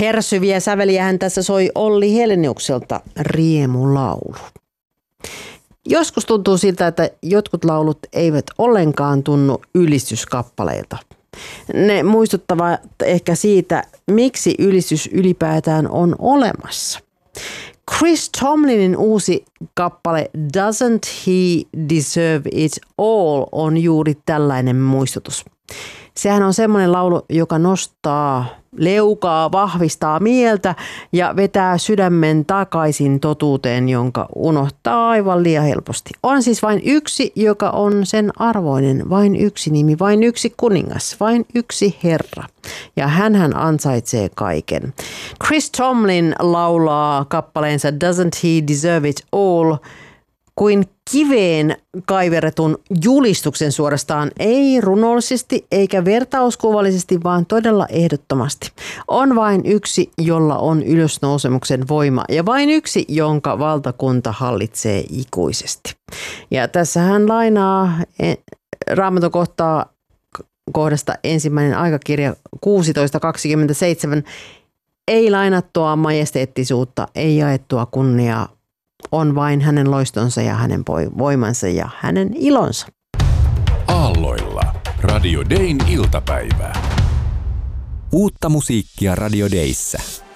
Hersyviä säveliähän tässä soi Olli Heleniukselta Riemulaulu. Joskus tuntuu siltä, että jotkut laulut eivät ollenkaan tunnu ylistyskappaleilta. Ne muistuttavat ehkä siitä, miksi ylistys ylipäätään on olemassa. Chris Tomlinin uusi kappale Doesn't He Deserve It All on juuri tällainen muistutus. Sehän on semmoinen laulu, joka nostaa leukaa, vahvistaa mieltä ja vetää sydämen takaisin totuuteen, jonka unohtaa aivan liian helposti. On siis vain yksi, joka on sen arvoinen, vain yksi nimi, vain yksi kuningas, vain yksi herra. Ja hänhän ansaitsee kaiken. Chris Tomlin laulaa kappaleensa Doesn't He Deserve It All kuin kiveen kaiverretun julistuksen suorastaan, ei runollisesti eikä vertauskuvallisesti, vaan todella ehdottomasti. On vain yksi, jolla on ylösnousemuksen voima ja vain yksi, jonka valtakunta hallitsee ikuisesti. Ja tässä hän lainaa Raamatun kohdasta ensimmäinen aikakirja 16:27. Ei lainattua majesteettisuutta, ei jaettua kunniaa. On vain hänen loistonsa ja hänen voimansa ja hänen ilonsa. Aalloilla. Radio Dayn iltapäivää. Uutta musiikkia Radio Dayssä.